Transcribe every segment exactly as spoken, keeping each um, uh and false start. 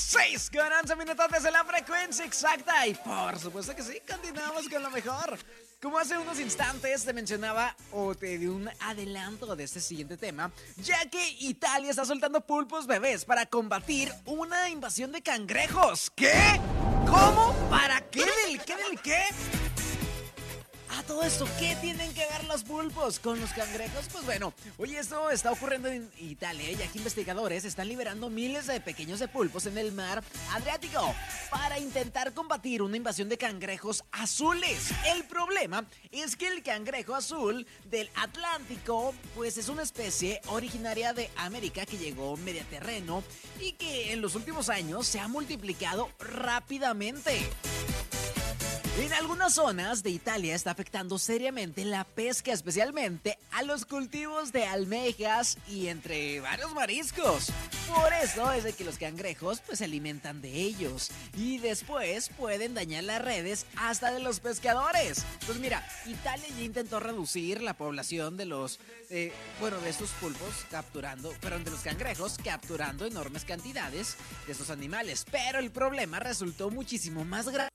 seis con once minutos de la frecuencia exacta. Y por supuesto que sí, continuamos con lo mejor. Como hace unos instantes te mencionaba o te di un adelanto de este siguiente tema, ya que Italia está soltando pulpos bebés para combatir una invasión de cangrejos. ¿Qué? ¿Cómo? ¿Para qué? ¿Del qué? ¿Del qué? Ah, todo esto, ¿qué tienen que ver los pulpos con los cangrejos? Pues bueno, hoy esto está ocurriendo en Italia, ya que investigadores están liberando miles de pequeños de pulpos en el mar Adriático para intentar combatir una invasión de cangrejos azules. El problema es que el cangrejo azul del Atlántico, pues es una especie originaria de América que llegó mediaterreno y que en los últimos años se ha multiplicado rápidamente. En algunas zonas de Italia está afectando seriamente la pesca, especialmente a los cultivos de almejas y entre varios mariscos. Por eso es de que los cangrejos pues se alimentan de ellos y después pueden dañar las redes hasta de los pescadores. Pues mira, Italia ya intentó reducir la población de los, eh, bueno, de estos pulpos capturando, perdón, de los cangrejos capturando enormes cantidades de estos animales, pero el problema resultó muchísimo más grave.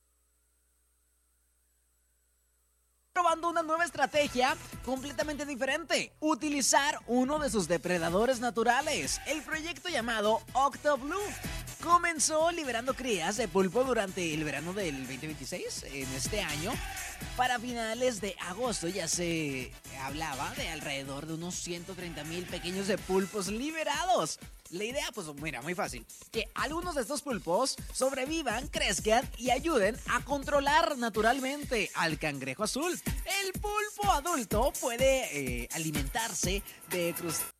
Probando una nueva estrategia completamente diferente, utilizar uno de sus depredadores naturales. El proyecto llamado OctoBlue comenzó liberando crías de pulpo durante el verano del veinte veintiséis, en este año. Para finales de agosto ya se hablaba de alrededor de unos ciento treinta mil pequeños de pulpos liberados. La idea, pues mira, muy fácil, que algunos de estos pulpos sobrevivan, crezcan y ayuden a controlar naturalmente al cangrejo azul. El pulpo adulto puede eh, alimentarse de crustáceos.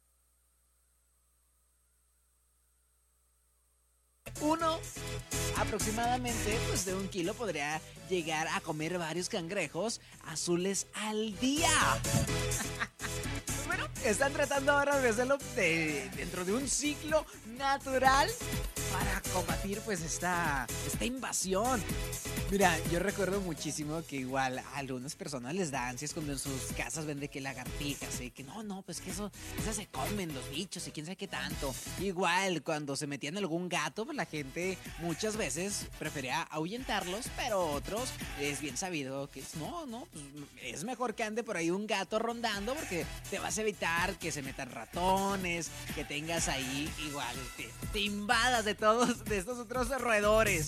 Uno aproximadamente pues de un kilo podría llegar a comer varios cangrejos azules al día. Bueno, están tratando ahora de hacerlo de, dentro de un ciclo natural para combatir pues esta, esta invasión. Mira, yo recuerdo muchísimo que igual a algunas personas les da ansias cuando en sus casas ven de que lagartijas y que no, no, pues que eso, esas se comen los bichos y quién sabe qué tanto. Igual cuando se metían algún gato, pues la gente muchas veces prefería ahuyentarlos, pero otros es bien sabido que es, no, no, pues es mejor que ande por ahí un gato rondando porque te vas a evitar que se metan ratones, que tengas ahí igual, te, te invadas de todos, de estos otros roedores.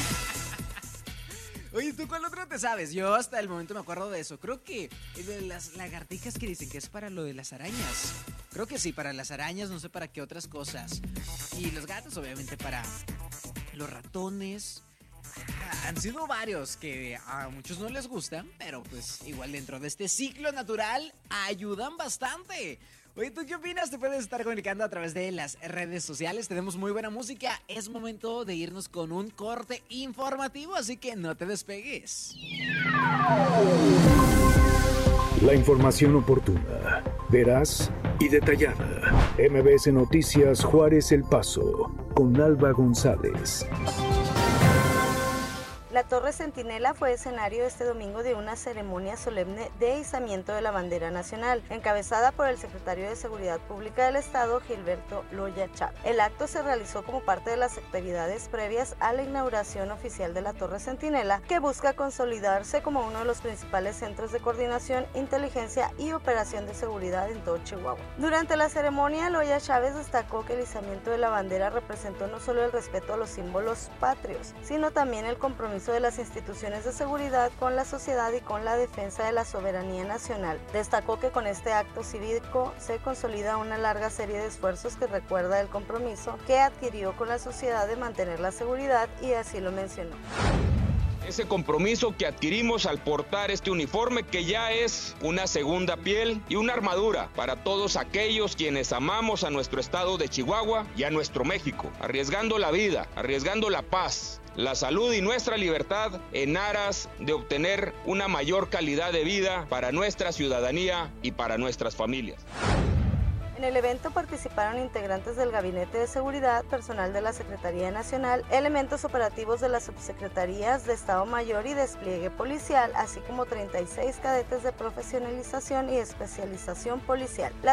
Oye, ¿tú cuál otro te sabes? Yo hasta el momento me acuerdo de eso. Creo que de las lagartijas que dicen que es para lo de las arañas. Creo que sí, para las arañas, no sé para qué otras cosas. Y los gatos, obviamente, para los ratones. Ah, han sido varios que a muchos no les gustan, pero pues igual dentro de este ciclo natural ayudan bastante. Oye, ¿tú qué opinas? Te puedes estar comunicando a través de las redes sociales. Tenemos muy buena música. Es momento de irnos con un corte informativo, así que no te despegues. La información oportuna, veraz y detallada. M B S Noticias Juárez El Paso, con Alba González. La Torre Centinela fue escenario este domingo de una ceremonia solemne de izamiento de la bandera nacional, encabezada por el secretario de Seguridad Pública del Estado, Gilberto Loya Chávez. El acto se realizó como parte de las actividades previas a la inauguración oficial de la Torre Centinela, que busca consolidarse como uno de los principales centros de coordinación, inteligencia y operación de seguridad en todo Chihuahua. Durante la ceremonia, Loya Chávez destacó que el izamiento de la bandera representó no solo el respeto a los símbolos patrios, sino también el compromiso de las instituciones de seguridad con la sociedad y con la defensa de la soberanía nacional. Destacó que con este acto cívico se consolida una larga serie de esfuerzos que recuerda el compromiso que adquirió con la sociedad de mantener la seguridad, y así lo mencionó. Ese compromiso que adquirimos al portar este uniforme, que ya es una segunda piel y una armadura para todos aquellos quienes amamos a nuestro estado de Chihuahua y a nuestro México, arriesgando la vida, arriesgando la paz, la salud y nuestra libertad en aras de obtener una mayor calidad de vida para nuestra ciudadanía y para nuestras familias. En el evento participaron integrantes del Gabinete de Seguridad, personal de la Secretaría Nacional, elementos operativos de las subsecretarías de Estado Mayor y Despliegue Policial, así como treinta y seis cadetes de profesionalización y especialización policial. La